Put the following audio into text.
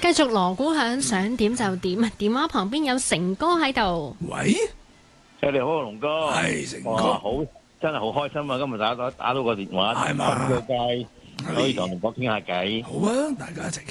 繼續鑼鼓響，想點就點。電話旁邊有成哥喺度。 喂， 你好，龍哥。 係成哥， 好，真係好開心啊！今日打到個電話， 係嘛？ 瞓個街，可以同龍哥傾下偈。 好啊，大家一齊傾。